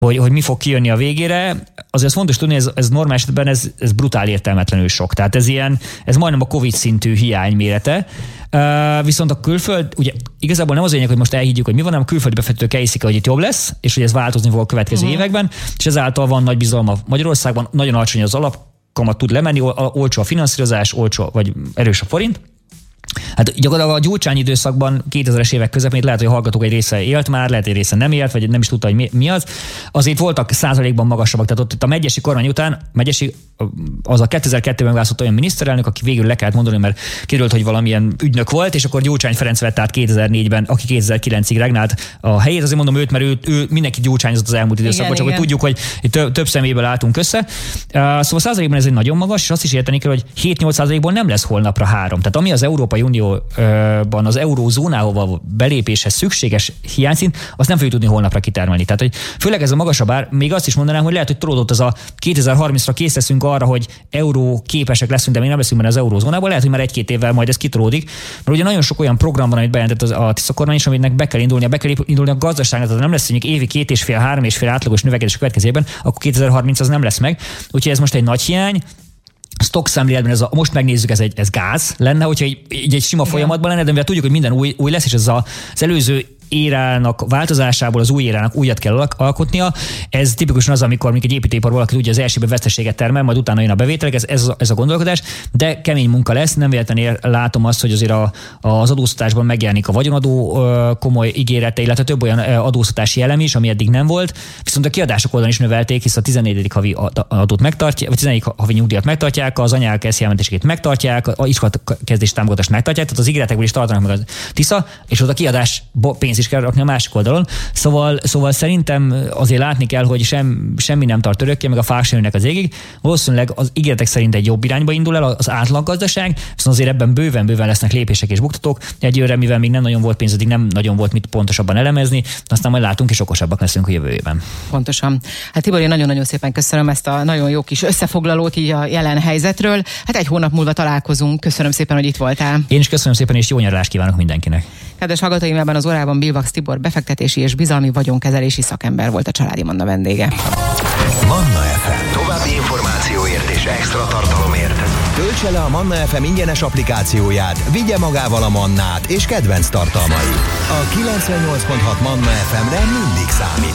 hogy mi fog kijönni a végére. Azért fontos tudni, ez normál esetben ez brutál értelmetlenül sok. Tehát ez majdnem a Covid szintű hiány mérete. Viszont a külföld, ugye igazából nem az lényeg, hogy most elhiggyük, hogy mi van, hanem a külföldi befektetők elhiszik, hogy itt jobb lesz, és hogy ez változni fog a következő években, és ezáltal van nagy bizalma Magyarországban, nagyon alacsony az alapkamat tud lemenni, olcsó a finanszírozás, olcsó vagy erős a forint. Hát gyakorlatilag a Gyurcsány időszakban 2000-es évek közepén lehet, hogy a hallgatók egy része élt már, lehet, hogy egy része nem élt, vagy nem is tudta, hogy mi az. Azért voltak százalékban magasabbak. Tehát ott a Megyesi kormány után, az a 2002-ben választott olyan miniszterelnök, aki végül le kellett mondani, mert kiderült, hogy valamilyen ügynök volt, és akkor Gyurcsány Ferenc vett át 2004-ben, aki 2009-ig regnált a helyét. Azért mondom őt, mert ő mindenki gyurcsányozott az elmúlt időszakban, csak hogy tudjuk, hogy több személyből álltunk össze. Szóval százalékban ez egy nagyon magas, és azt is érteni kell, hogy 7-8%-ból nem lesz holnapra 3. Tehát ami az Európai Unióban az eurózónához belépéshez szükséges hiányszint, azt nem fogjuk tudni holnapra kitermelni. Tehát, hogy főleg ez a magasabb ár, még azt is mondanám, hogy lehet, hogy tolódott az a 2030-ra kész leszünk arra, hogy euró képesek leszünk, de még nem leszünk benne az eurózónában, lehet, hogy már 1-2 évvel majd ez kitolódik. Mert ugye nagyon sok olyan program van, amit bejelentett a Tisza kormány is, aminek be kell indulni a gazdaságnak, tehát nem lesz mondjuk évi 2,5-3,5 átlagos növekedés a következő évben, akkor 2030 az nem lesz meg. Úgyhogy ez most egy nagy hiány. Stock szemléletben most megnézzük, ez gáz lenne, hogyha egy sima folyamatban lenne, de mivel tudjuk, hogy minden új lesz, és ez az előző érának változásából az új érának újat kell alkotnia. Ez tipikusan az, amikor egy építőipar valaki tudja, az elsőben veszteséget termel, majd utána jön a bevételek, ez a gondolkodás, de kemény munka lesz. Nem véletlenül látom azt, hogy azért az adóztatásban megjelenik a vagyonadó komoly ígérete, illetve több olyan adóztatási elem is, ami eddig nem volt. Viszont a kiadások oldalon is növelték, hisz a 14. havi adót megtartják, vagy 14. havi nyugdíjat megtartják, az anyák SZIA-mentességét megtartják, a iskolakezdési támogatást megtartják, tehát az ígéretekből is tartanak meg a Tisza, és ott a kiadás pénz is kell rakni a másik oldalon. Szóval szerintem azért látni kell, hogy semmi nem tart örökké, meg a fák sem jönnek az égig. Valószínűleg az ígéretek szerint egy jobb irányba indul el az átlaggazdaság, viszont azért ebben bőven lesznek lépések és buktatók. Egyőre, mivel még nem nagyon volt pénz, addig nem nagyon volt mit pontosabban elemezni, aztán majd látunk és okosabbak leszünk a jövő évben. Pontosan. Hát Tibor, én nagyon-nagyon szépen köszönöm ezt a nagyon jó kis összefoglalót így a jelen helyzetről. Hát egy hónap múlva találkozunk. Köszönöm szépen, hogy itt voltál. Én is köszönöm szépen, és jó nyaralást kívánok mindenkinek. Kedves hallgatóim, ebben az órában Bilvax Tibor befektetési és bizalmi vagyonkezelési szakember volt a Családi Manna vendége. Manna FM. További információért és extra tartalomért töltse le a Manna FM ingyenes applikációját, vigye magával a Mannát és kedvenc tartalmait. A 98.6 Manna FM-re mindig számít.